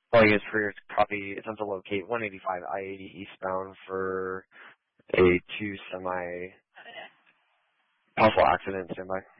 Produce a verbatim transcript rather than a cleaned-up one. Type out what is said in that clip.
Well, I guess for your copy, it says to locate one eighty-five I eighty eastbound for a two semi possible accident standby.